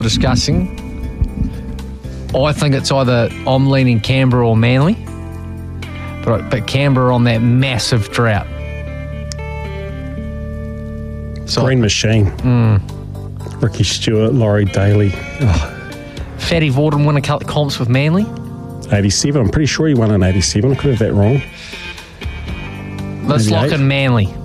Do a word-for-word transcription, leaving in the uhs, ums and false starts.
discussing. I think it's either I'm leaning Canberra or Manly, but but Canberra on that massive drought. So, Green Machine. Mm. Ricky Stewart, Laurie Daly. Oh. Fatty Vorden won a couple of comps with Manly. eighty-seven. I'm pretty sure he won in eighty-seven. I could have that wrong. Let's lock eighty-eight. in Manly.